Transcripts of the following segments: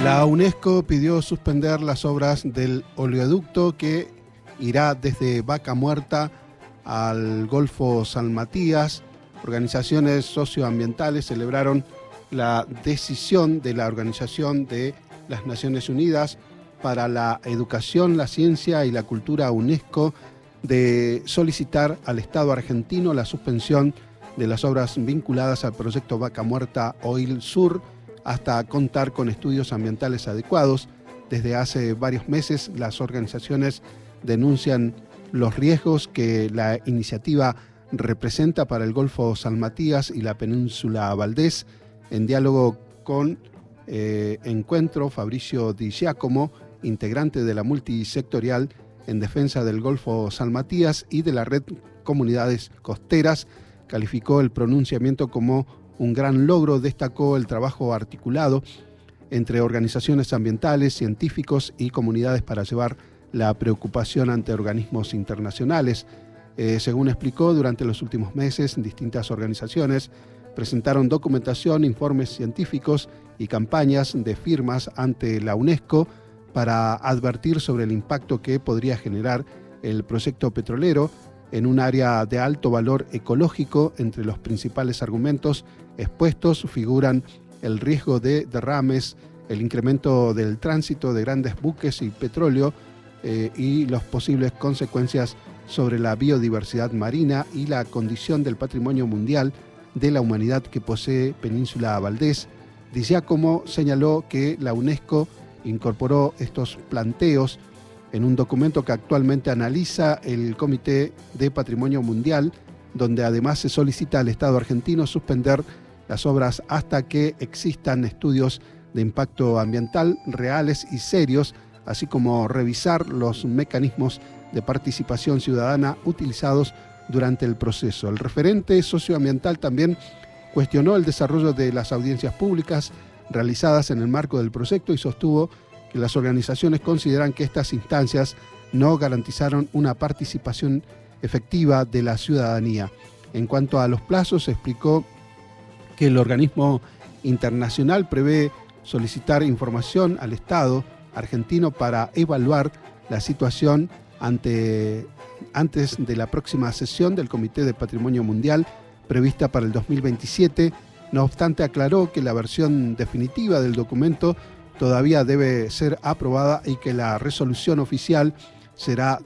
La UNESCO pidió suspender las obras del oleoducto que irá desde Vaca Muerta al Golfo San Matías. Organizaciones socioambientales celebraron la decisión de la Organización de las Naciones Unidas para la Educación, la Ciencia y la Cultura, UNESCO, de solicitar al Estado argentino la suspensión de las obras vinculadas al proyecto Vaca Muerta Oil Sur hasta contar con estudios ambientales adecuados. Desde hace varios meses las organizaciones denuncian los riesgos que la iniciativa representa para el Golfo San Matías y la península Valdés. En diálogo con Encuentro, Fabricio Di Giacomo, integrante de la multisectorial en defensa del Golfo San Matías y de la red Comunidades Costeras, calificó el pronunciamiento como un gran logro. Destacó el trabajo articulado entre organizaciones ambientales, científicos y comunidades para llevar la preocupación ante organismos internacionales. Según explicó, durante los últimos meses, distintas organizaciones presentaron documentación, informes científicos y campañas de firmas ante la UNESCO para advertir sobre el impacto que podría generar el proyecto petrolero en un área de alto valor ecológico. Entre los principales argumentos expuestos figuran el riesgo de derrames, el incremento del tránsito de grandes buques y petróleo y las posibles consecuencias sobre la biodiversidad marina y la condición del patrimonio mundial de la humanidad que posee Península Valdés. Di Giacomo señaló que la UNESCO incorporó estos planteos en un documento que actualmente analiza el Comité de Patrimonio Mundial, donde además se solicita al Estado argentino suspender las obras hasta que existan estudios de impacto ambiental reales y serios, así como revisar los mecanismos de participación ciudadana utilizados durante el proceso. El referente socioambiental también cuestionó el desarrollo de las audiencias públicas realizadas en el marco del proyecto y sostuvo que las organizaciones consideran que estas instancias no garantizaron una participación efectiva de la ciudadanía. En cuanto a los plazos, explicó que el organismo internacional prevé solicitar información al Estado argentino para evaluar la situación antes de la próxima sesión del Comité de Patrimonio Mundial prevista para el 2027. No obstante, aclaró que la versión definitiva del documento todavía debe ser aprobada y que la resolución oficial será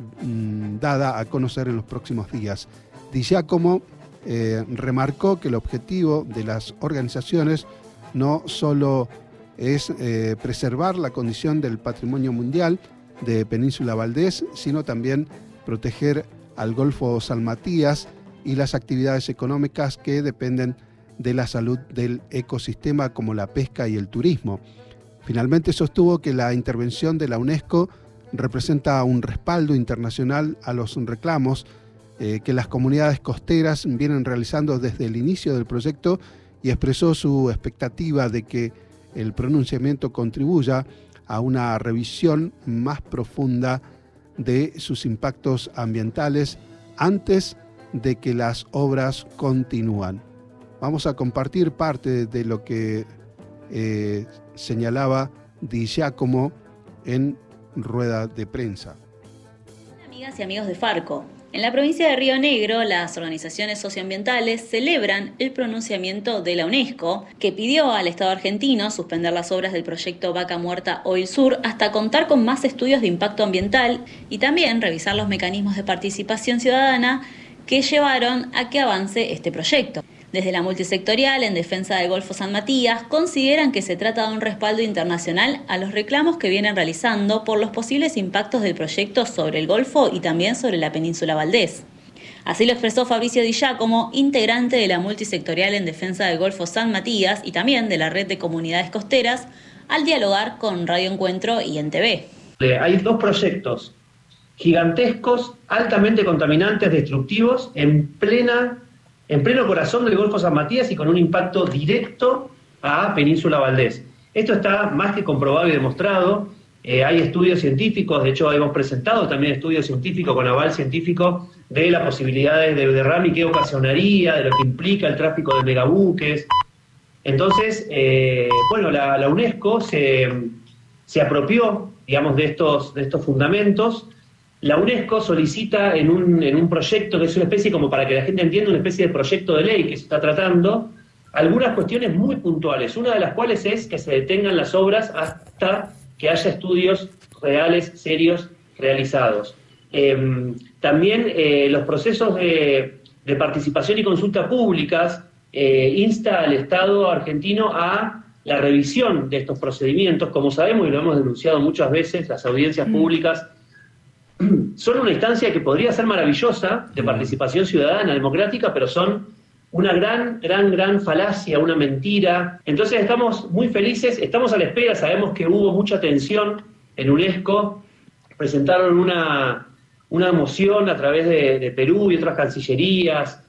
dada a conocer en los próximos días. Di Giacomo remarcó que el objetivo de las organizaciones no solo es preservar la condición del patrimonio mundial de Península Valdés, sino también proteger al Golfo San Matías y las actividades económicas que dependen de la salud del ecosistema, como la pesca y el turismo. Finalmente sostuvo que la intervención de la UNESCO representa un respaldo internacional a los reclamos que las comunidades costeras vienen realizando desde el inicio del proyecto y expresó su expectativa de que el pronunciamiento contribuya a una revisión más profunda de sus impactos ambientales antes de que las obras continúan. Vamos a compartir parte de lo que señalaba Di Giacomo en rueda de prensa. Amigas y amigos de Farco, en la provincia de Río Negro, las organizaciones socioambientales celebran el pronunciamiento de la UNESCO, que pidió al Estado argentino suspender las obras del proyecto Vaca Muerta Oil Sur hasta contar con más estudios de impacto ambiental y también revisar los mecanismos de participación ciudadana que llevaron a que avance este proyecto. Desde la multisectorial en defensa del Golfo San Matías consideran que se trata de un respaldo internacional a los reclamos que vienen realizando por los posibles impactos del proyecto sobre el Golfo y también sobre la península Valdés. Así lo expresó Fabricio Di Giacomo, integrante de la multisectorial en defensa del Golfo San Matías y también de la red de comunidades costeras, al dialogar con Radio Encuentro y NTV. Hay dos proyectos gigantescos, altamente contaminantes, destructivos, en pleno corazón del Golfo San Matías y con un impacto directo a Península Valdés. Esto está más que comprobado y demostrado. Hay estudios científicos, de hecho hemos presentado también estudios científicos con aval científico de las posibilidades de derrame y qué ocasionaría, de lo que implica el tráfico de megabuques. Entonces, la UNESCO se se apropió, digamos, de estos fundamentos. La UNESCO solicita en un proyecto, que es una especie, como para que la gente entienda, una especie de proyecto de ley que se está tratando, algunas cuestiones muy puntuales, una de las cuales es que se detengan las obras hasta que haya estudios reales, serios, realizados. También los procesos de participación y consulta públicas insta al Estado argentino a la revisión de estos procedimientos. Como sabemos y lo hemos denunciado muchas veces, las audiencias públicas son una instancia que podría ser maravillosa de participación ciudadana, democrática, pero son una gran falacia, una mentira. Entonces estamos muy felices, estamos a la espera, sabemos que hubo mucha tensión en UNESCO, presentaron una moción a través de Perú y otras cancillerías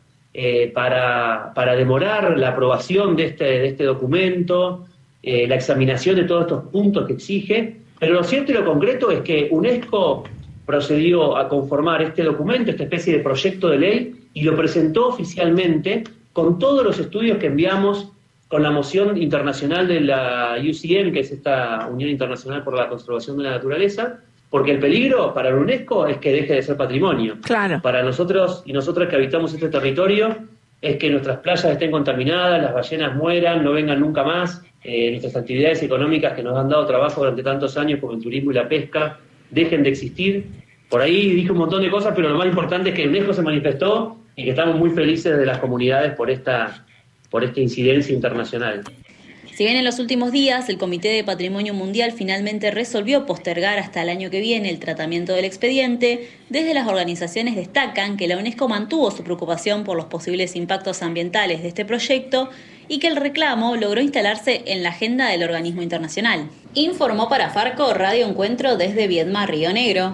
para demorar la aprobación de este documento, la examinación de todos estos puntos que exige, pero lo cierto y lo concreto es que UNESCO procedió a conformar este documento, esta especie de proyecto de ley, y lo presentó oficialmente con todos los estudios que enviamos con la moción internacional de la UCN, que es esta Unión Internacional por la Conservación de la Naturaleza, porque el peligro para la UNESCO es que deje de ser patrimonio. Claro. Para nosotros y nosotras que habitamos este territorio es que nuestras playas estén contaminadas, las ballenas mueran, no vengan nunca más, nuestras actividades económicas que nos han dado trabajo durante tantos años como el turismo y la pesca dejen de existir. Por ahí dije un montón de cosas, pero lo más importante es que UNESCO se manifestó y que estamos muy felices de las comunidades por esta incidencia internacional. Si bien en los últimos días el Comité de Patrimonio Mundial finalmente resolvió postergar hasta el año que viene el tratamiento del expediente, desde las organizaciones destacan que la UNESCO mantuvo su preocupación por los posibles impactos ambientales de este proyecto y que el reclamo logró instalarse en la agenda del organismo internacional. Informó para Farco Radio Encuentro desde Viedma, Río Negro.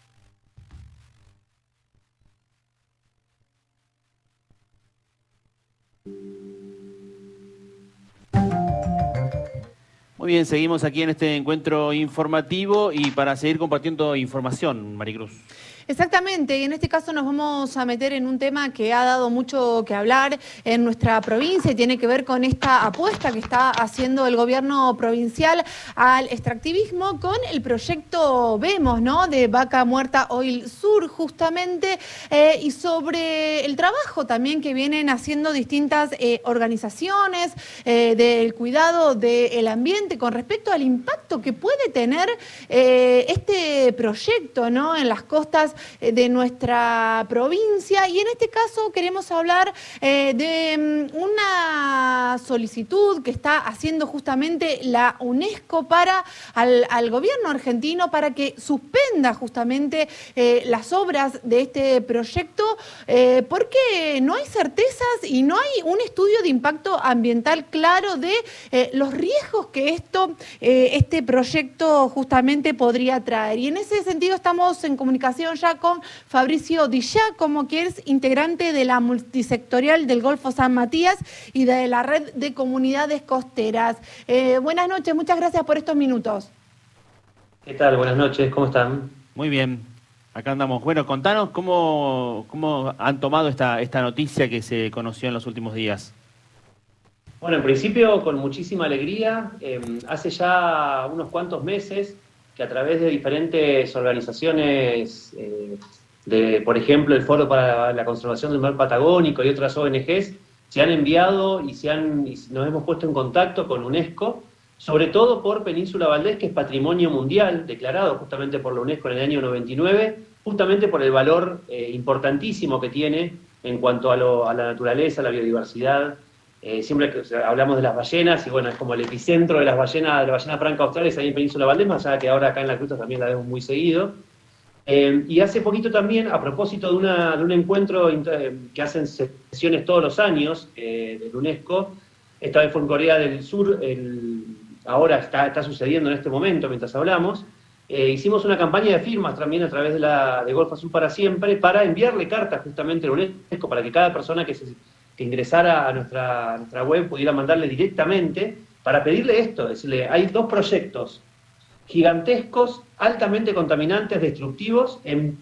Muy bien, seguimos aquí en este encuentro informativo y para seguir compartiendo información, Maricruz. Exactamente, y en este caso nos vamos a meter en un tema que ha dado mucho que hablar en nuestra provincia y tiene que ver con esta apuesta que está haciendo el gobierno provincial al extractivismo con el proyecto Vemos, ¿no?, de Vaca Muerta Oil Sur, justamente, y sobre el trabajo también que vienen haciendo distintas organizaciones del cuidado del ambiente con respecto al impacto que puede tener este proyecto, ¿no?, en las costas de nuestra provincia. Y en este caso queremos hablar de una solicitud que está haciendo justamente la UNESCO al gobierno argentino para que suspenda justamente las obras de este proyecto, porque no hay certezas y no hay un estudio de impacto ambiental claro de los riesgos que este proyecto justamente podría traer. Y en ese sentido estamos en comunicación ya con Fabricio Di Giacomo, que es integrante de la multisectorial del Golfo San Matías y de la red de comunidades costeras. Buenas noches, muchas gracias por estos minutos. ¿Qué tal? Buenas noches, ¿cómo están? Muy bien, acá andamos. Bueno, contanos cómo han tomado esta noticia que se conoció en los últimos días. Bueno, en principio con muchísima alegría. Hace ya unos cuantos meses que a través de diferentes organizaciones, por ejemplo, el Foro para la Conservación del Mar Patagónico y otras ONGs, se han enviado y nos hemos puesto en contacto con UNESCO, sobre todo por Península Valdés, que es patrimonio mundial, declarado justamente por la UNESCO en el año 99, justamente por el valor importantísimo que tiene en cuanto a la naturaleza, a la biodiversidad. Siempre que hablamos de las ballenas, y bueno, es como el epicentro de las ballenas, de la ballena franca austral, es ahí en Península Valdés, más allá que ahora acá en La Cruz también la vemos muy seguido. Y hace poquito también, a propósito de un encuentro que hacen sesiones todos los años del UNESCO, esta vez fue en Corea del Sur, ahora está sucediendo en este momento mientras hablamos, hicimos una campaña de firmas también a través de Golfo Azul para Siempre, para enviarle cartas justamente a la UNESCO, para que cada persona que ingresara a nuestra web pudiera mandarle directamente para pedirle esto, decirle, hay dos proyectos gigantescos, altamente contaminantes, destructivos, en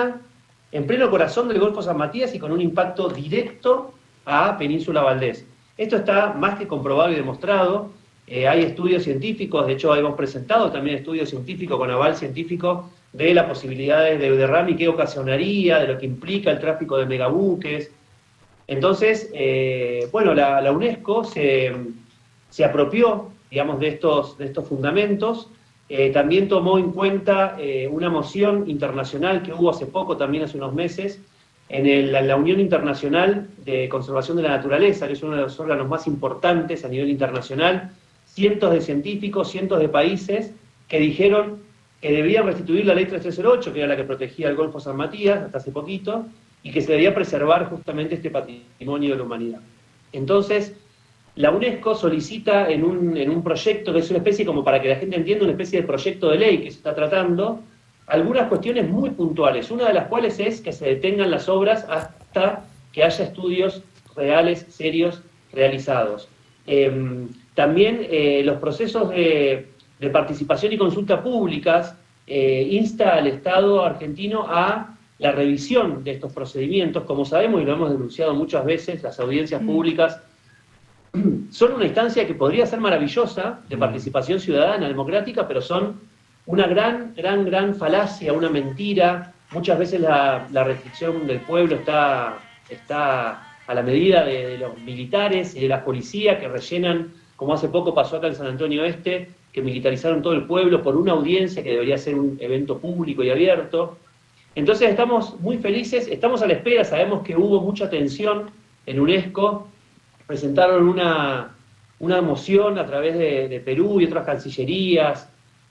pleno corazón del Golfo San Matías y con un impacto directo a Península Valdés. Esto está más que comprobado y demostrado. Hay estudios científicos, de hecho hemos presentado también estudios científicos con aval científico de las posibilidades de derrame y qué ocasionaría, de lo que implica el tráfico de megabuques. Entonces, bueno, la UNESCO se apropió, digamos, de estos fundamentos. También tomó en cuenta una moción internacional que hubo hace poco, también hace unos meses, en la Unión Internacional de Conservación de la Naturaleza, que es uno de los órganos más importantes a nivel internacional. Cientos de científicos, cientos de países que dijeron que debían restituir la ley 3308, que era la que protegía el Golfo San Matías hasta hace poquito, y que se debía preservar justamente este patrimonio de la humanidad. Entonces, la UNESCO solicita en un proyecto, que es una especie, como para que la gente entienda, una especie de proyecto de ley que se está tratando, algunas cuestiones muy puntuales, una de las cuales es que se detengan las obras hasta que haya estudios reales, serios, realizados. También los procesos de participación y consulta públicas insta al Estado argentino a la revisión de estos procedimientos. Como sabemos y lo hemos denunciado muchas veces, las audiencias públicas son una instancia que podría ser maravillosa de participación ciudadana, democrática, pero son una gran falacia, una mentira. Muchas veces la restricción del pueblo está a la medida de los militares y de las policías que rellenan, como hace poco pasó acá en San Antonio Este, que militarizaron todo el pueblo por una audiencia que debería ser un evento público y abierto. Entonces estamos muy felices, estamos a la espera, sabemos que hubo mucha tensión en UNESCO, presentaron una moción a través de Perú y otras cancillerías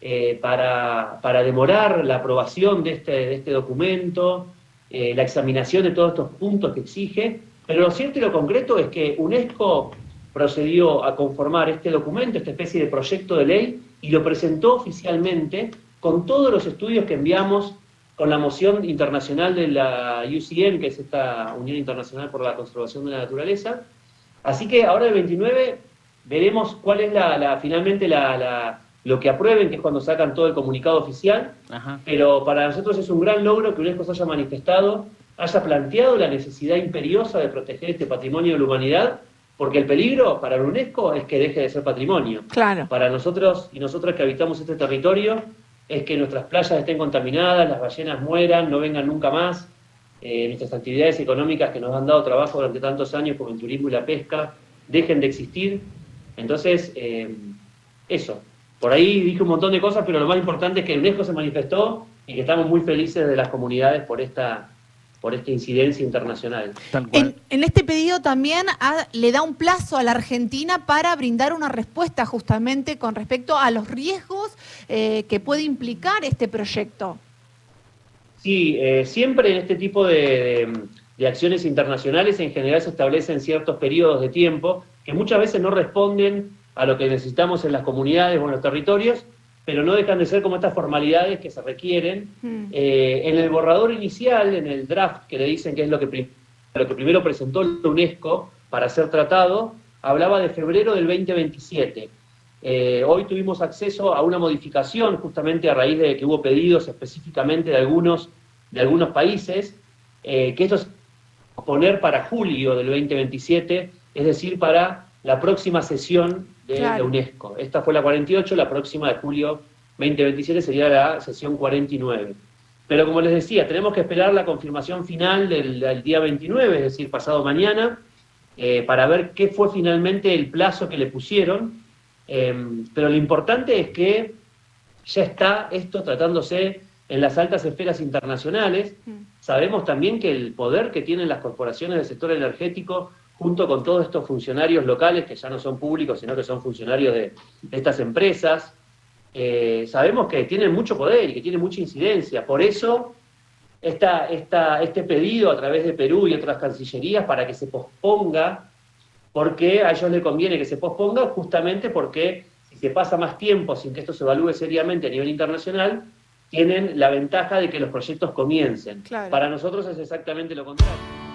para demorar la aprobación de este documento, la examinación de todos estos puntos que exige, pero lo cierto y lo concreto es que UNESCO procedió a conformar este documento, esta especie de proyecto de ley, y lo presentó oficialmente con todos los estudios que enviamos con la moción internacional de la UCN, que es esta Unión Internacional por la Conservación de la Naturaleza. Así que ahora el 29 veremos cuál es finalmente lo que aprueben, que es cuando sacan todo el comunicado oficial. Ajá. Pero para nosotros es un gran logro que UNESCO se haya manifestado, haya planteado la necesidad imperiosa de proteger este patrimonio de la humanidad, porque el peligro para la UNESCO es que deje de ser patrimonio. Claro. Para nosotros y nosotras que habitamos este territorio es que nuestras playas estén contaminadas, las ballenas mueran, no vengan nunca más, nuestras actividades económicas que nos han dado trabajo durante tantos años como el turismo y la pesca dejen de existir. Entonces, eso. Por ahí dije un montón de cosas, pero lo más importante es que el UNESCO se manifestó y que estamos muy felices de las comunidades por esta incidencia internacional. En este pedido también le da un plazo a la Argentina para brindar una respuesta justamente con respecto a los riesgos que puede implicar este proyecto. Sí, siempre en este tipo de acciones internacionales en general se establecen ciertos periodos de tiempo que muchas veces no responden a lo que necesitamos en las comunidades o en los territorios, pero no dejan de ser como estas formalidades que se requieren. En el borrador inicial, en el draft, que le dicen que es lo que primero presentó la UNESCO para ser tratado, hablaba de febrero del 2027. Hoy tuvimos acceso a una modificación, justamente a raíz de que hubo pedidos específicamente de algunos países, que esto es poner para julio del 2027, es decir, para la próxima sesión de la UNESCO. Esta fue la 48, la próxima de julio 2027 sería la sesión 49. Pero como les decía, tenemos que esperar la confirmación final del día 29, es decir, pasado mañana, para ver qué fue finalmente el plazo que le pusieron. Pero lo importante es que ya está esto tratándose en las altas esferas internacionales. Sabemos también que el poder que tienen las corporaciones del sector energético junto con todos estos funcionarios locales, que ya no son públicos, sino que son funcionarios de estas empresas, sabemos que tienen mucho poder y que tienen mucha incidencia. Por eso, este pedido a través de Perú y otras cancillerías para que se posponga, porque a ellos les conviene que se posponga, justamente porque si se pasa más tiempo sin que esto se evalúe seriamente a nivel internacional, tienen la ventaja de que los proyectos comiencen. Claro. Para nosotros es exactamente lo contrario.